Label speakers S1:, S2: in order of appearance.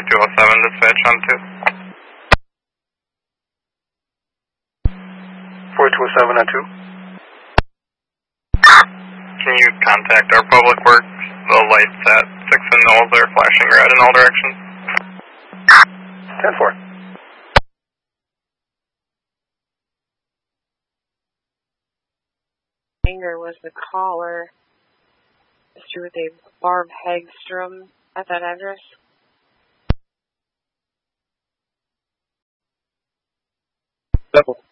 S1: 207 dispatch on 2.
S2: 4207 on 2.
S1: Can you contact our public works? The lights at 6 and Knowles are flashing red in all directions.
S2: 10-4.
S3: Anger was the caller. Mr. with a Barb Hagstrom at that address.
S2: Double.